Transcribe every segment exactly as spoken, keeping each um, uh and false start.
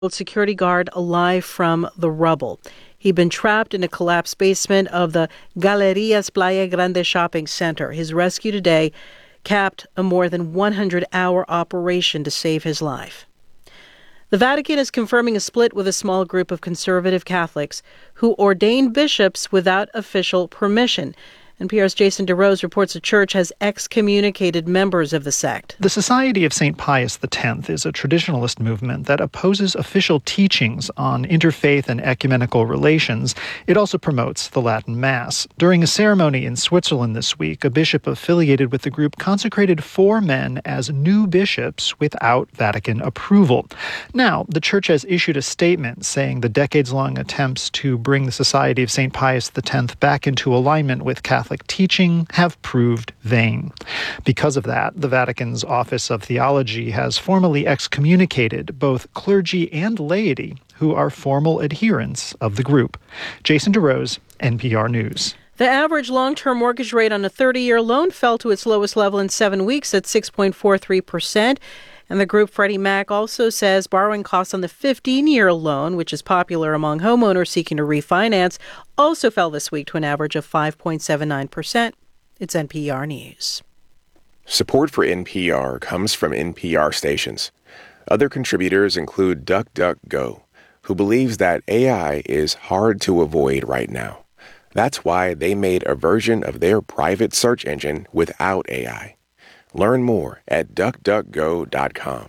security guard alive from the rubble. He'd been trapped in a collapsed basement of the Galerías Playa Grande shopping center. His rescue today capped a more than one hundred hour operation to save his life. The Vatican is confirming a split with a small group of conservative Catholics who ordained bishops without official permission. N P R's Jason DeRose reports the church has excommunicated members of the sect. The Society of Saint Pius X is a traditionalist movement that opposes official teachings on interfaith and ecumenical relations. It also promotes the Latin Mass. During a ceremony in Switzerland this week, a bishop affiliated with the group consecrated four men as new bishops without Vatican approval. Now, the church has issued a statement saying the decades-long attempts to bring the Society of Saint Pius X back into alignment with Catholic teaching have proved vain. Because of that, the Vatican's Office of Theology has formally excommunicated both clergy and laity who are formal adherents of the group. Jason DeRose, N P R News. The average long-term mortgage rate on a thirty-year loan fell to its lowest level in seven weeks at six point four three percent. And the group Freddie Mac also says borrowing costs on the fifteen-year loan, which is popular among homeowners seeking to refinance, also fell this week to an average of five point seven nine percent. It's N P R News. Support for N P R comes from N P R stations. Other contributors include DuckDuckGo, who believes that A I is hard to avoid right now. That's why they made a version of their private search engine without A I. Learn more at duck duck go dot com.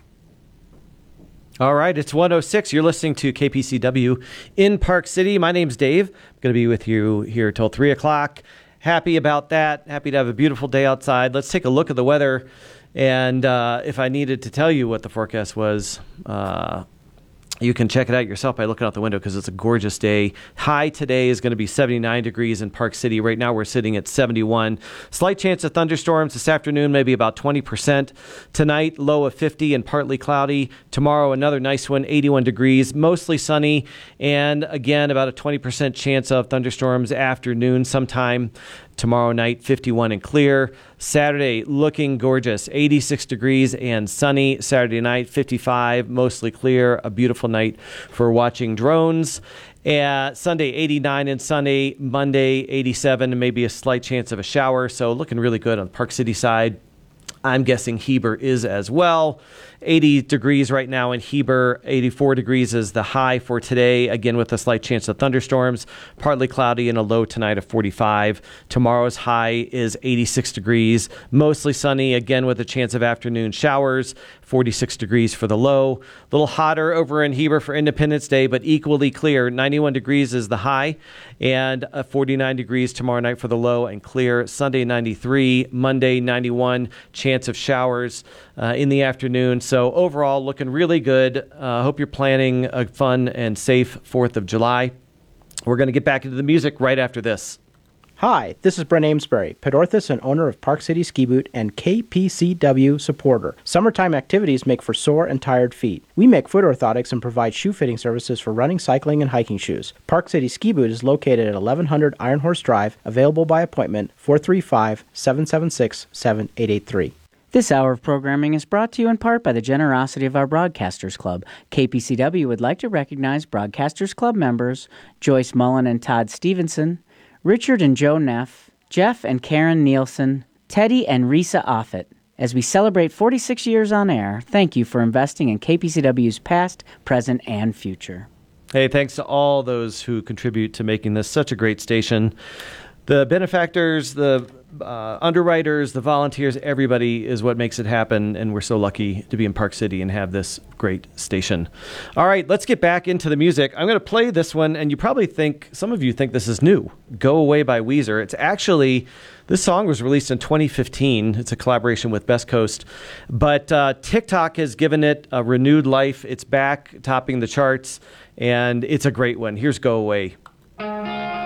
All right, it's one oh six. You're listening to K P C W in Park City. My name's Dave. I'm going to be with you here till three o'clock. Happy about that. Happy to have a beautiful day outside. Let's take a look at the weather. And uh, if I needed to tell you what the forecast was, uh, you can check it out yourself by looking out the window because it's a gorgeous day. High today is going to be seventy-nine degrees in Park City. Right now we're sitting at seventy-one. Slight chance of thunderstorms this afternoon, maybe about twenty percent. Tonight, low of fifty and partly cloudy. Tomorrow, another nice one, eighty-one degrees, mostly sunny. And again, about a twenty percent chance of thunderstorms afternoon sometime. Tomorrow night, fifty-one and clear. Saturday, looking gorgeous, eighty-six degrees and sunny. Saturday night, fifty-five, mostly clear. A beautiful night for watching drones. Uh, Sunday, eighty-nine and sunny. Monday, eighty-seven, and maybe a slight chance of a shower. So looking really good on the Park City side. I'm guessing Heber is as well. eighty degrees right now in Heber. eighty-four degrees is the high for today, again with a slight chance of thunderstorms. Partly cloudy and a low tonight of forty-five. Tomorrow's high is eighty-six degrees. Mostly sunny, again with a chance of afternoon showers. forty-six degrees for the low. A little hotter over in Heber for Independence Day, but equally clear. ninety-one degrees is the high, and uh, forty-nine degrees tomorrow night for the low and clear. Sunday, ninety-three. Monday, ninety-one. Chance of showers uh, in the afternoon. So overall, looking really good. I uh, hope you're planning a fun and safe fourth of July. We're going to get back into the music right after this. Hi, this is Brent Amesbury, Pedorthus and owner of Park City Ski Boot and K P C W supporter. Summertime activities make for sore and tired feet. We make foot orthotics and provide shoe fitting services for running, cycling, and hiking shoes. Park City Ski Boot is located at eleven hundred Iron Horse Drive, available by appointment, four three five, seven seven six, seven eight eight three. This hour of programming is brought to you in part by the generosity of our Broadcasters Club. K P C W would like to recognize Broadcasters Club members Joyce Mullen and Todd Stevenson, Richard and Joe Neff, Jeff and Karen Nielsen, Teddy and Risa Offit. As we celebrate forty-six years on air, thank you for investing in K P C W's past, present, and future. Hey, thanks to all those who contribute to making this such a great station. The benefactors, the uh, underwriters, the volunteers, everybody is what makes it happen, and we're so lucky to be in Park City and have this great station. All right, let's get back into the music. I'm going to play this one, and you probably think, some of you think this is new, Go Away by Weezer. It's actually, this song was released in twenty fifteen. It's a collaboration with Best Coast, but uh, TikTok has given it a renewed life. It's back, topping the charts, and it's a great one. Here's Go Away.